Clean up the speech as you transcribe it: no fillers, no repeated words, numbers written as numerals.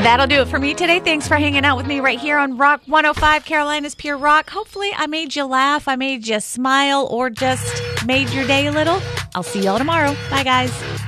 That'll do it for me today. Thanks for hanging out with me right here on Rock 105, Carolina's Pure Rock. Hopefully I made you laugh, I made you smile, or just made your day a little. I'll see y'all tomorrow. Bye, guys.